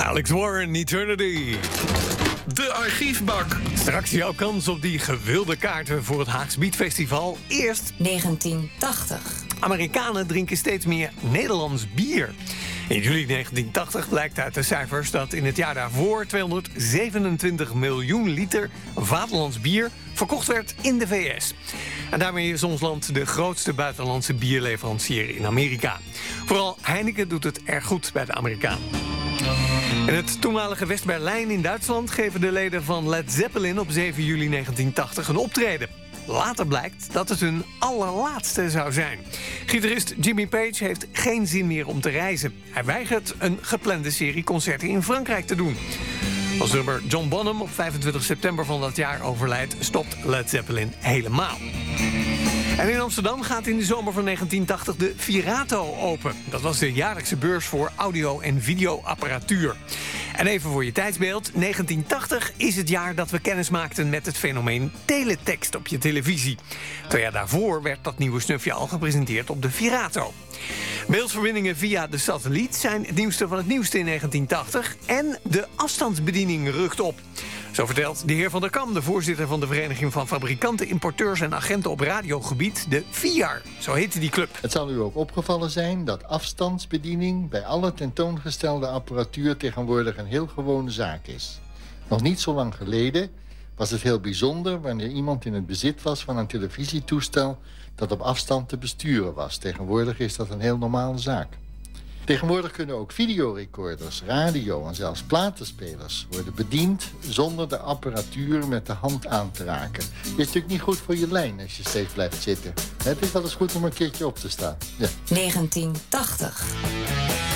Alex Warren, Eternity. De archiefbak. Straks jouw kans op die gewilde kaarten voor het Haags Beatfestival. Eerst 1980. Amerikanen drinken steeds meer Nederlands bier. In juli 1980 blijkt uit de cijfers dat in het jaar daarvoor 227 miljoen liter vaderlands bier verkocht werd in de VS. En daarmee is ons land de grootste buitenlandse bierleverancier in Amerika. Vooral Heineken doet het erg goed bij de Amerikanen. In het toenmalige West-Berlijn in Duitsland geven de leden van Led Zeppelin op 7 juli 1980 een optreden. Later blijkt dat het hun allerlaatste zou zijn. Gitarist Jimmy Page heeft geen zin meer om te reizen. Hij weigert een geplande serie concerten in Frankrijk te doen. Als drummer John Bonham op 25 september van dat jaar overlijdt, stopt Led Zeppelin helemaal. En in Amsterdam gaat in de zomer van 1980 de Virato open. Dat was de jaarlijkse beurs voor audio- en videoapparatuur. En even voor je tijdsbeeld, 1980 is het jaar dat we kennis maakten met het fenomeen teletext op je televisie. 2 jaar daarvoor werd dat nieuwe snufje al gepresenteerd op de Virato. Beeldverbindingen via de satelliet zijn het nieuwste van het nieuwste in 1980. En de afstandsbediening rukt op. Zo vertelt de heer Van der Kam, de voorzitter van de Vereniging van Fabrikanten, Importeurs en Agenten op radiogebied, de VIAR. Zo heette die club. Het zal u ook opgevallen zijn dat afstandsbediening bij alle tentoongestelde apparatuur tegenwoordig een heel gewone zaak is. Nog niet zo lang geleden was het heel bijzonder wanneer iemand in het bezit was van een televisietoestel dat op afstand te besturen was. Tegenwoordig is dat een heel normale zaak. Tegenwoordig kunnen ook videorecorders, radio en zelfs platenspelers worden bediend zonder de apparatuur met de hand aan te raken. Is natuurlijk niet goed voor je lijn als je steeds blijft zitten. Het is wel eens goed om een keertje op te staan. Ja. 1980.